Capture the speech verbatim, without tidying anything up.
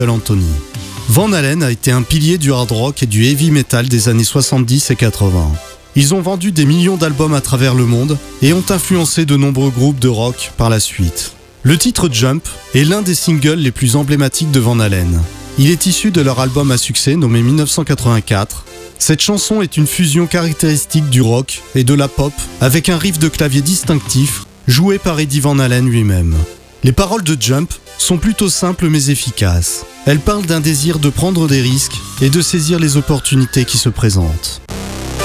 Anthony. Van Halen a été un pilier du hard rock et du heavy metal des années soixante-dix et quatre-vingts. Ils ont vendu des millions d'albums à travers le monde et ont influencé de nombreux groupes de rock par la suite. Le titre Jump est l'un des singles les plus emblématiques de Van Halen. Il est issu de leur album à succès nommé dix-neuf cent quatre-vingt-quatre. Cette chanson est une fusion caractéristique du rock et de la pop avec un riff de clavier distinctif joué par Eddie Van Halen lui-même. Les paroles de Jump sont plutôt simples mais efficaces. Elles parlent d'un désir de prendre des risques et de saisir les opportunités qui se présentent.